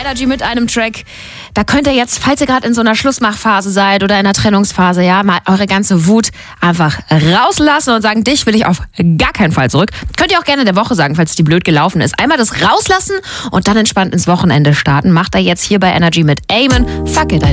Energy mit einem Track. Da könnt ihr jetzt, falls ihr gerade in so einer Schlussmachphase seid oder in einer Trennungsphase, ja, mal eure ganze Wut einfach rauslassen und sagen, dich will ich auf gar keinen Fall zurück. Könnt ihr auch gerne der Woche sagen, falls die blöd gelaufen ist. Einmal das rauslassen und dann entspannt ins Wochenende starten. Macht er jetzt hier bei Energy mit Amen. Fuck it,